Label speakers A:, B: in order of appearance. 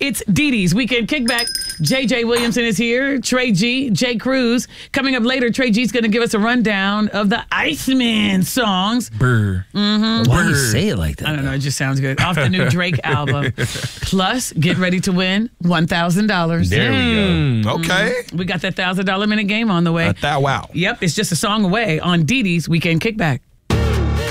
A: It's Dee Dee's Weekend Kickback. JJ Williamson is here. Trey G, Jay Cruz. Coming up later, Trey G's going to give us a rundown of the Iceman songs.
B: Brr.
A: Mm-hmm.
C: Why do you say it like that?
A: I don't know. It just sounds good. Off the new Drake album. Plus, get ready to win $1,000.
C: There we go.
B: Okay.
A: We got that $1,000 minute game on the way.
B: Wow.
A: Yep, it's just a song away on Dee Dee's Weekend Kickback.